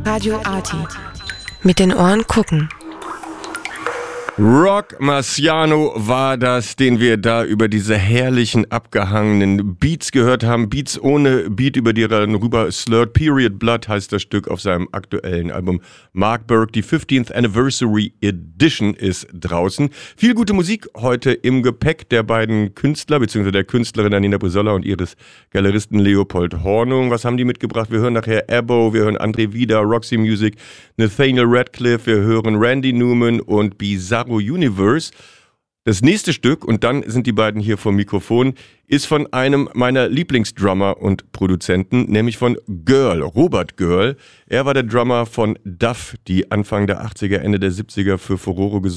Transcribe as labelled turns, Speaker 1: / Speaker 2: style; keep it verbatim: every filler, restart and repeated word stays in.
Speaker 1: Radio Arty. Mit den Ohren gucken.
Speaker 2: Rock Marciano war das, den wir da über diese herrlichen, abgehangenen Beats gehört haben. Beats ohne Beat, über die dann rüber slurred. Period Blood heißt das Stück auf seinem aktuellen Album Mark Burke. Die fiftieth Anniversary Edition ist draußen. Viel gute Musik heute im Gepäck der beiden Künstler, beziehungsweise der Künstlerin Anina Brizola und ihres Galeristen Leopold Hornung. Was haben die mitgebracht? Wir hören nachher Abo, wir hören André Vida, Roxy Music, Nathaniel Radcliffe, wir hören Randy Newman und Bizarro Universe. Das nächste Stück, und dann sind die beiden hier vom Mikrofon, ist von einem meiner Lieblingsdrummer und Produzenten, nämlich von Girl, Robert Girl. Er war der Drummer von Duff, die Anfang der achtziger, Ende der siebziger für Furore gesorgt